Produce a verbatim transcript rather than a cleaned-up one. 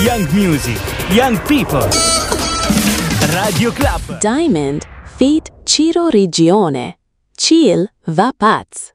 young music, young people. Radio Club. Diamond feat. Ciro Rigione. Chill va pazz.